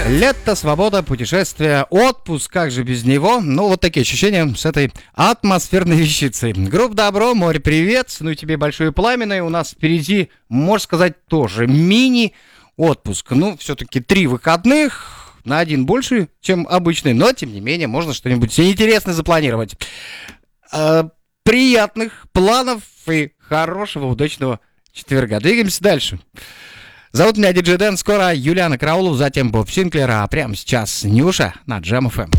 Лето, свобода, путешествие, отпуск, как же без него? Ну, вот такие ощущения с этой атмосферной вещицей. Группа «Добро», море, привет, ну и тебе большое пламенное. У нас впереди, можно сказать, тоже мини-отпуск. Ну, все-таки 3 выходных, на один больше, чем обычный, но, тем не менее, можно что-нибудь интересное запланировать. Приятных планов и хорошего, удачного четверга. Двигаемся дальше. Зовут меня Диджей Дэн, скоро Юлиана Караулов, затем Боб Синклер, а прямо сейчас Нюша на Джем FM.